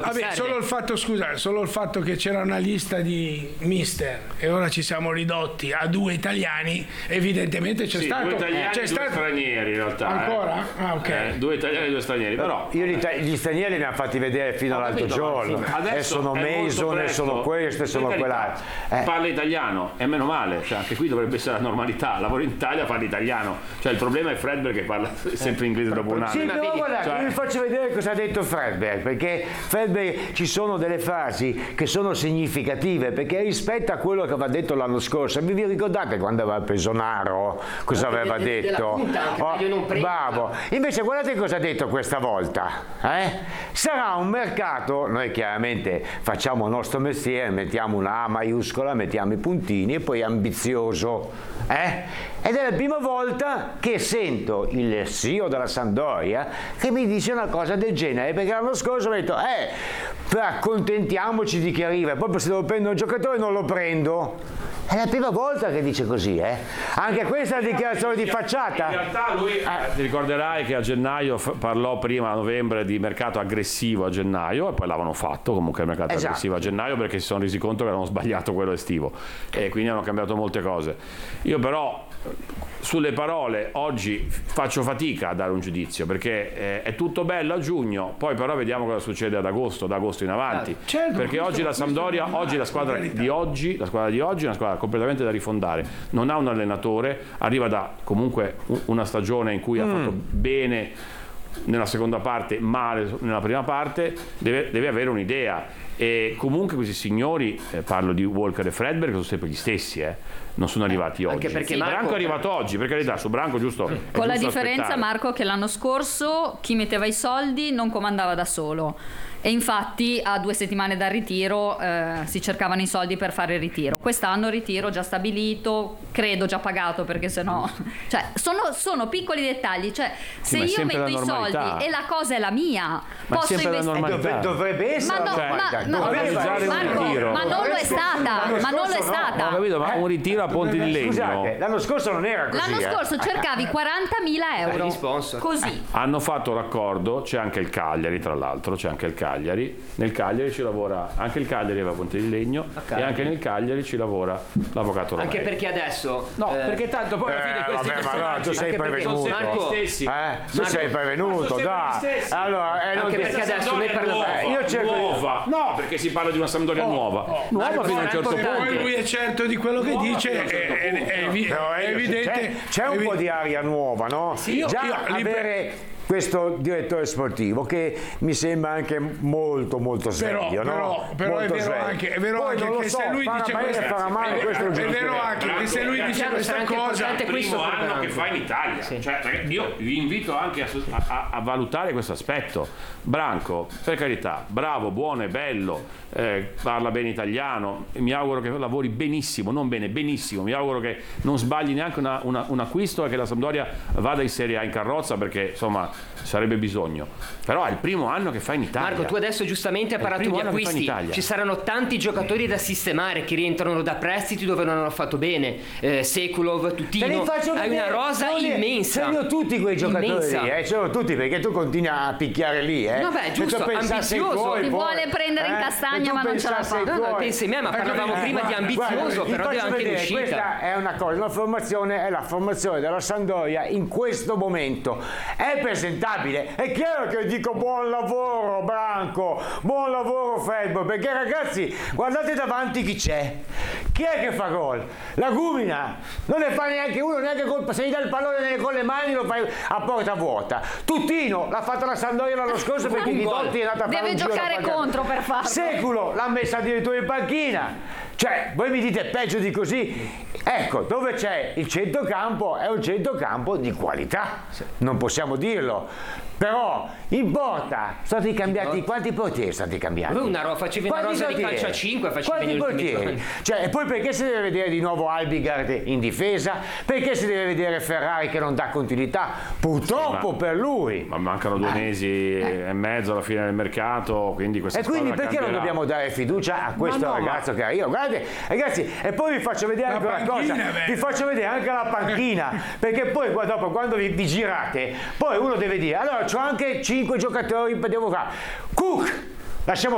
Vabbè, solo il fatto che c'era una lista di mister e ora ci siamo ridotti a 2 italiani, evidentemente c'è stato 2 italiani e 2 stranieri in realtà. Ancora? Ah, ok. 2 italiani e 2 stranieri, però Io gli stranieri li hanno fatti vedere fino all'altro giorno. E sono Mason, e sono questo, e sono quell'altro. Parla italiano, e meno male, cioè, anche qui dovrebbe essere la normalità. Lavoro in Italia, parla italiano. Cioè il problema è Fredberg che parla sempre inglese dopo un anno. Sì, però guarda, vi faccio vedere cosa ha detto Fredberg, perché Fredberg ci sono delle frasi che sono significative, perché rispetto a quello che aveva detto l'anno scorso, vi ricordate quando aveva preso Naro, cosa aveva detto? Bravo. Invece guardate cosa ha detto questa volta. Sarà un mercato, noi chiaramente facciamo il nostro mestiere, mettiamo una A maiuscola, mettiamo i puntini e poi ambizioso. Ed è la prima volta che sento il CEO della Sampdoria che mi dice una cosa del genere, perché l'anno scorso ho detto accontentiamoci di chi arriva, poi se devo prendere un giocatore non lo prendo. È la prima volta che dice così, Anche questa è una dichiarazione di facciata. In realtà lui, ti ricorderai che a gennaio parlò prima a novembre di mercato aggressivo a gennaio, e poi l'avevano fatto comunque il mercato aggressivo a gennaio, perché si sono resi conto che avevano sbagliato quello estivo e quindi hanno cambiato molte cose. Io però sulle parole oggi faccio fatica a dare un giudizio, perché è tutto bello a giugno, poi però vediamo cosa succede da agosto in avanti. Certo, perché oggi la Sampdoria, la squadra di oggi è una squadra completamente da rifondare, non ha un allenatore, arriva da comunque una stagione in cui ha fatto bene nella seconda parte, male nella prima parte, deve avere un'idea. E comunque questi signori, parlo di Walker e Fredberg, sono sempre gli stessi, non sono arrivati oggi. Anche perché Branco è arrivato oggi, per carità, su Branco giusto. Con la differenza, aspettare. Marco, che l'anno scorso chi metteva i soldi non comandava da solo. E infatti a 2 settimane dal ritiro si cercavano i soldi per fare il ritiro. Quest'anno il ritiro già stabilito, credo già pagato, perché sennò cioè sono piccoli dettagli, cioè se io metto i soldi e la cosa è la mia, Ma posso investire. Dovrebbe essere ma non lo è stata. Ho capito, ma un ritiro a Ponte di Legno. Scusate, l'anno scorso non era così. L'anno scorso cercavi 40.000 euro così. Hanno fatto l'accordo, c'è anche il Cagliari, tra l'altro, nel Cagliari ci lavora, anche il Cagliari aveva Ponte di Legno, e anche nel Cagliari ci lavora l'avvocato Romeo. Anche perché adesso perché tanto poi alla fine questi tu sei prevenuto. Tu sei prevenuto, dai. Allora, anche perché adesso noi parliamo nuova. No, perché si parla di una Sampdoria nuova fino a un certo punto. Poi lui è certo di quello che dice, è evidente. C'è un po' di aria nuova, no? Già avere questo direttore sportivo che mi sembra anche molto sveglio, però è vero anche che se lui dice questa lui dice questa cosa è il primo anno che fa in Italia, cioè, io vi invito anche a valutare questo aspetto. Branco, per carità, bravo, buono e bello, parla bene italiano, mi auguro che lavori benissimo, non bene, benissimo, mi auguro che non sbagli neanche un acquisto e che la Sampdoria vada in Serie A in carrozza, perché insomma sarebbe bisogno. Però è il primo anno che fa in Italia. Marco, tu adesso giustamente hai parlato di acquisti, ci saranno tanti giocatori da sistemare che rientrano da prestiti dove non hanno fatto bene, Sekulov, Tutino, hai una rosa immensa. Ce li ho tutti quei giocatori lì, ce li ho tutti, perché tu continui a picchiare lì, Vabbè, giusto, ambizioso. Ti vuole prendere in castagna ma non ce la fa. No, pensi me, ma parlavamo prima di ambizioso, però di anche riuscita. Questa è una cosa, la formazione è la formazione della Sampdoria in questo momento. È presentabile, è chiaro che dico buon lavoro Branco, buon lavoro Fredberg, perché ragazzi guardate davanti chi c'è, chi è che fa gol? La Gumina non ne fa neanche uno, neanche colpa, se gli dà il pallone con le mani lo fai a porta vuota. Tutino l'ha fatta la Sampdoria l'anno scorso perché Di Dotti è andata a fare deve giocare contro per farlo. Seculo l'ha messa addirittura in panchina. Cioè, voi mi dite peggio di così? Ecco, dove c'è il centrocampo è un centrocampo di qualità, non possiamo dirlo. Però in porta sono stati cambiati, quanti portieri sono stati cambiati? Facevi una rosa di calcio a 5, facevi portieri? Cioè, e poi perché si deve vedere di nuovo Albigard in difesa? Perché si deve vedere Ferrari che non dà continuità? Purtroppo per lui. Ma mancano 2 mesi e mezzo alla fine del mercato, quindi questa quindi perché non dobbiamo dare fiducia a questo ragazzo che arriva? Guardate, ragazzi, e poi vi faccio vedere anche una cosa, vi faccio vedere anche la panchina, perché poi dopo quando vi girate, poi uno deve dire, allora c'ho anche 5 giocatori, devo fare. Cook, lasciamo